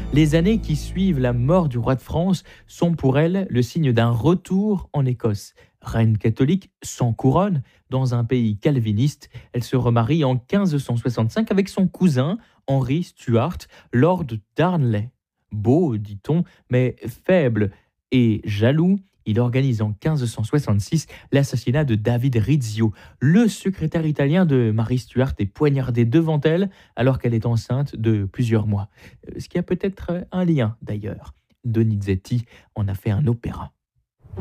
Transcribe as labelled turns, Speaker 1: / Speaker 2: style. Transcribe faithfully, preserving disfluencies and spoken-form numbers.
Speaker 1: Les années qui suivent la mort du roi de France sont pour elle le signe d'un retour en Écosse. Reine catholique sans couronne, dans un pays calviniste, elle se remarie en quinze cent soixante-cinq avec son cousin Henry Stuart, lord Darnley. Beau, dit-on, mais faible et jaloux, il organise en quinze cent soixante-six l'assassinat de David Rizzio. Le secrétaire italien de Marie Stuart est poignardé devant elle alors qu'elle est enceinte de plusieurs mois. Ce qui a peut-être un lien d'ailleurs. Donizetti en a fait un opéra.